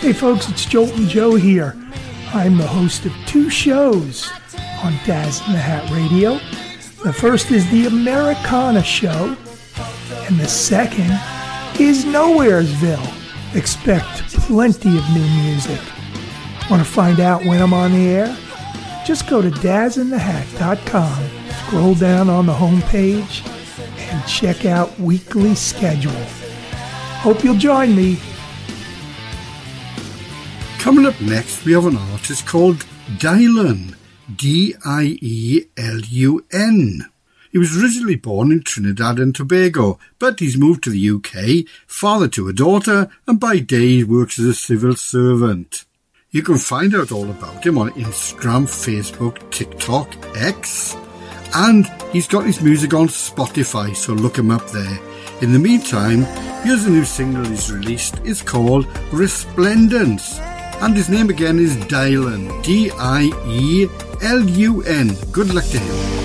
Hey folks, it's Joltin' Joe here. I'm the host of two shows on Daz in the Hat Radio. The first is the Americana Show, and the second is Nowheresville. Expect plenty of new music. Want to find out when I'm on the air? Just go to dazinthehat.com, scroll down on the homepage, and check out weekly schedule. Hope you'll join me. Coming up next, we have an artist called Dylan, D-I-E-L-U-N. He was originally born in Trinidad and Tobago, but he's moved to the UK, father to a daughter, and by day he works as a civil servant. You can find out all about him on Instagram, Facebook, TikTok, X, and he's got his music on Spotify, so look him up there. In the meantime, here's a new single he's released. It's called Resplendence, and his name again is Dylan, D-I-E-L-U-N. Good luck to him.